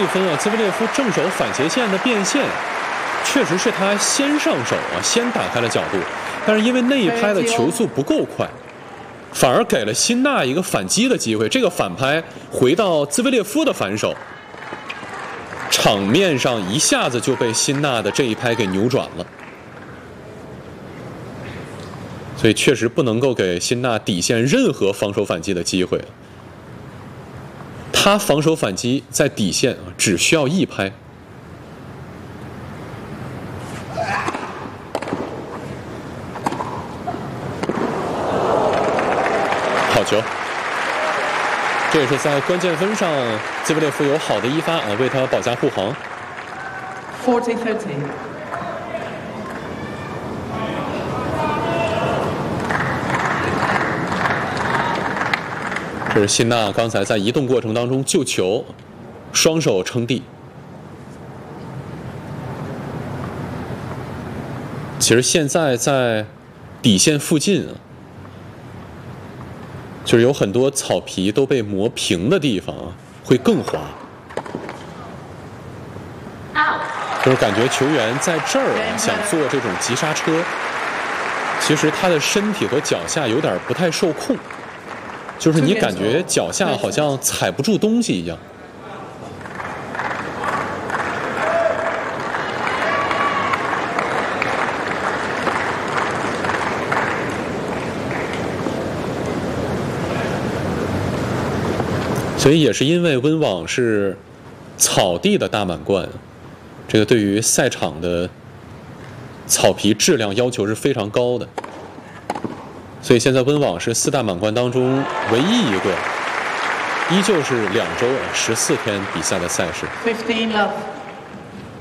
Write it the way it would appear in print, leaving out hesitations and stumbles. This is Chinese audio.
分啊，兹维列夫正手反斜线的变线，确实是他先上手啊，先打开了角度，但是因为那一拍的球速不够快，反而给了辛纳一个反击的机会。这个反拍回到兹维列夫的反手，场面上一下子就被辛纳的这一拍给扭转了。所以确实不能够给辛纳底线任何防守反击的机会。他防守反击在底线只需要一拍。好球！这也是在关键分上，兹维列夫有好的一发啊，为他保驾护航。 40-30。 这是辛纳刚才在移动过程当中救球，双手撑地。其实现在在底线附近啊，就是有很多草皮都被磨平的地方啊，会更滑。就是感觉球员在这儿想做这种急刹车，其实他的身体和脚下有点不太受控。就是你感觉脚下好像踩不住东西一样。所以也是因为温网是草地的大满贯，这个对于赛场的草皮质量要求是非常高的。所以现在温网是4大满贯当中唯一一个依旧是2周14天比赛的赛事。 15 love。